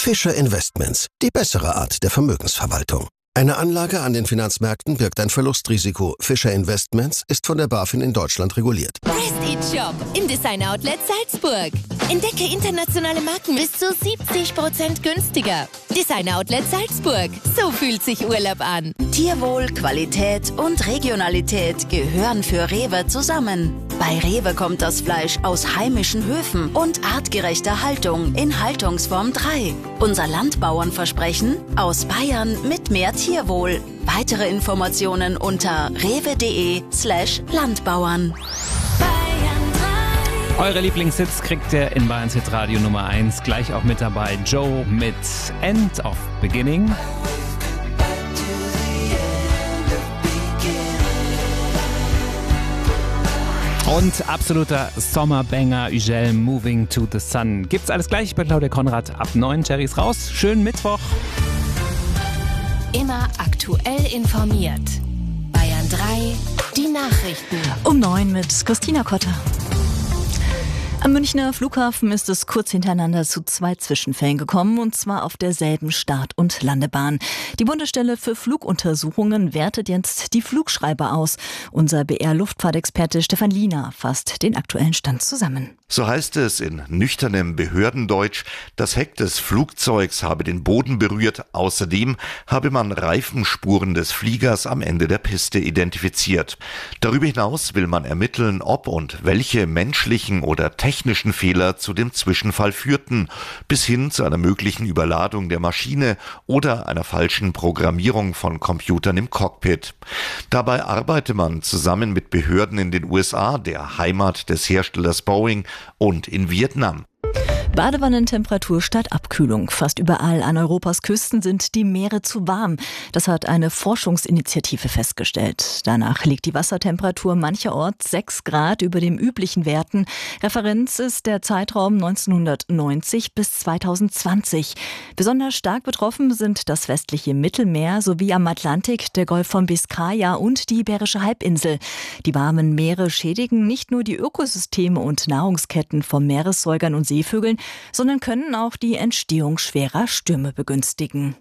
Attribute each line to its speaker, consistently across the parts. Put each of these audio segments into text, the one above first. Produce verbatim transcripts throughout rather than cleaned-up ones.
Speaker 1: Fischer Investments, die bessere Art der Vermögensverwaltung. Eine Anlage an den Finanzmärkten birgt ein Verlustrisiko. Fischer Investments ist von der BaFin in Deutschland reguliert.
Speaker 2: Prestige Shop im Designer Outlet Salzburg. Entdecke internationale Marken bis zu siebzig Prozent günstiger. Designer Outlet Salzburg. So fühlt sich Urlaub an.
Speaker 3: Tierwohl, Qualität und Regionalität gehören für Rewe zusammen. Bei Rewe kommt das Fleisch aus heimischen Höfen und artgerechter Haltung in Haltungsform drei. Unser Landbauernversprechen: aus Bayern mit mehr Tierwohl. Weitere Informationen unter rewe.de slash Landbauern.
Speaker 4: Eure Lieblingshits kriegt ihr in Bayerns Hitradio Nummer eins. Gleich auch mit dabei Joe mit End of Beginning. Und absoluter Sommerbanger, Ugel, Moving to the Sun. Gibt's alles gleich bei Claudia Konrad ab neun. Cherries raus. Schönen Mittwoch.
Speaker 2: Immer aktuell informiert. Bayern drei, die Nachrichten.
Speaker 5: Um neun mit Christina Kotter. Am Münchner Flughafen ist es kurz hintereinander zu zwei Zwischenfällen gekommen, und zwar auf derselben Start- und Landebahn. Die Bundesstelle für Fluguntersuchungen wertet jetzt die Flugschreiber aus. Unser B R-Luftfahrtexperte Stefan Liener fasst den aktuellen Stand zusammen.
Speaker 6: So heißt es in nüchternem Behördendeutsch, das Heck des Flugzeugs habe den Boden berührt. Außerdem habe man Reifenspuren des Fliegers am Ende der Piste identifiziert. Darüber hinaus will man ermitteln, ob und welche menschlichen oder technischen Fehler zu dem Zwischenfall führten, bis hin zu einer möglichen Überladung der Maschine oder einer falschen Programmierung von Computern im Cockpit. Dabei arbeite man zusammen mit Behörden in den U S A, der Heimat des Herstellers Boeing, und in Vietnam.
Speaker 5: Badewannentemperatur statt Abkühlung. Fast überall an Europas Küsten sind die Meere zu warm. Das hat eine Forschungsinitiative festgestellt. Danach liegt die Wassertemperatur mancherorts sechs Grad über den üblichen Werten. Referenz ist der Zeitraum neunzehnhundertneunzig bis zweitausendzwanzig. Besonders stark betroffen sind das westliche Mittelmeer sowie am Atlantik, der Golf von Biskaya und die Iberische Halbinsel. Die warmen Meere schädigen nicht nur die Ökosysteme und Nahrungsketten von Meeressäugern und Seevögeln, sondern können auch die Entstehung schwerer Stürme begünstigen.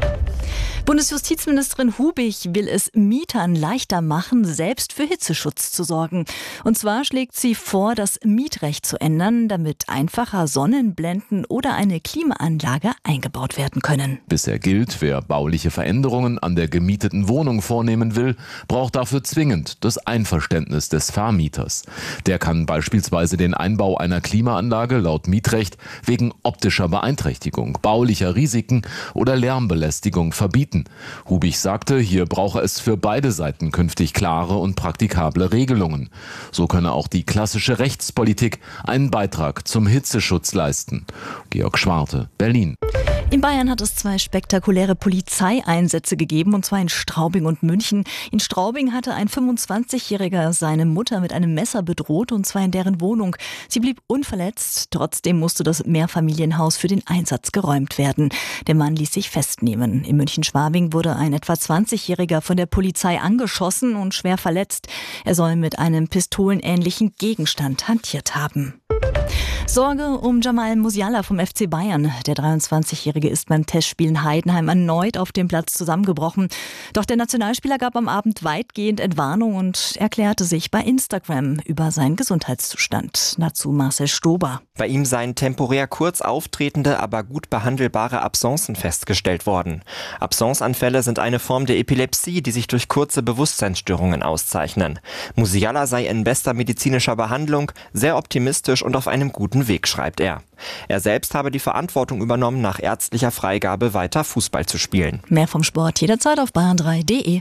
Speaker 5: Bundesjustizministerin Hubich will es Mietern leichter machen, selbst für Hitzeschutz zu sorgen. Und zwar schlägt sie vor, das Mietrecht zu ändern, damit einfacher Sonnenblenden oder eine Klimaanlage eingebaut werden können.
Speaker 7: Bisher gilt, wer bauliche Veränderungen an der gemieteten Wohnung vornehmen will, braucht dafür zwingend das Einverständnis des Vermieters. Der kann beispielsweise den Einbau einer Klimaanlage laut Mietrecht wegen optischer Beeinträchtigung, baulicher Risiken oder Lärmbelästigung verbieten. Hubich sagte, hier brauche es für beide Seiten künftig klare und praktikable Regelungen. So könne auch die klassische Rechtspolitik einen Beitrag zum Hitzeschutz leisten. Georg Schwarte, Berlin.
Speaker 5: In Bayern hat es zwei spektakuläre Polizeieinsätze gegeben, und zwar in Straubing und München. In Straubing hatte ein fünfundzwanzigjähriger seine Mutter mit einem Messer bedroht, und zwar in deren Wohnung. Sie blieb unverletzt, trotzdem musste das Mehrfamilienhaus für den Einsatz geräumt werden. Der Mann ließ sich festnehmen. In München-Schwabing wurde ein etwa zwanzigjähriger von der Polizei angeschossen und schwer verletzt. Er soll mit einem pistolenähnlichen Gegenstand hantiert haben. Sorge um Jamal Musiala vom F C Bayern. Der dreiundzwanzigjährige ist beim Testspiel in Heidenheim erneut auf dem Platz zusammengebrochen. Doch der Nationalspieler gab am Abend weitgehend Entwarnung und erklärte sich bei Instagram über seinen Gesundheitszustand. Dazu Marcel Stober.
Speaker 8: Bei ihm seien temporär kurz auftretende, aber gut behandelbare Absencen festgestellt worden. Absenceanfälle sind eine Form der Epilepsie, die sich durch kurze Bewusstseinsstörungen auszeichnen. Musiala sei in bester medizinischer Behandlung, sehr optimistisch und auf einem guten Weg, schreibt er. Er selbst habe die Verantwortung übernommen, nach ärztlicher Freigabe weiter Fußball zu spielen.
Speaker 5: Mehr vom Sport jederzeit auf bayern drei punkt de.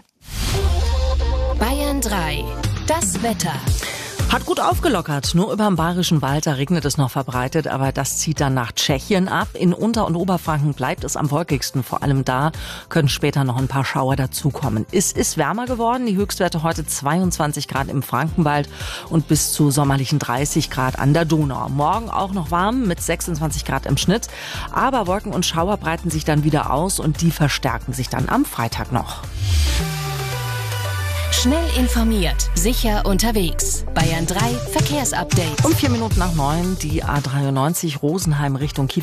Speaker 2: Bayern drei, das Wetter.
Speaker 9: Hat gut aufgelockert. Nur über dem Bayerischen Wald, da regnet es noch verbreitet, aber das zieht dann nach Tschechien ab. In Unter- und Oberfranken bleibt es am wolkigsten. Vor allem da können später noch ein paar Schauer dazukommen. Es ist wärmer geworden. Die Höchstwerte heute zweiundzwanzig Grad im Frankenwald und bis zu sommerlichen dreißig Grad an der Donau. Morgen auch noch warm mit sechsundzwanzig Grad im Schnitt. Aber Wolken und Schauer breiten sich dann wieder aus und die verstärken sich dann am Freitag noch.
Speaker 2: Schnell informiert, sicher unterwegs. Bayern drei Verkehrsupdate.
Speaker 9: Um vier Minuten nach neun die A dreiundneunzig Rosenheim Richtung Kiel.